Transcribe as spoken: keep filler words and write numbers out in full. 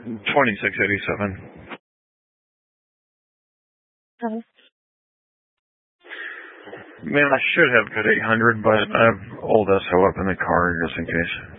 twenty-six eighty-seven. Okay. Man, I should have good eight hundred, but I have old S O up in the car just in case.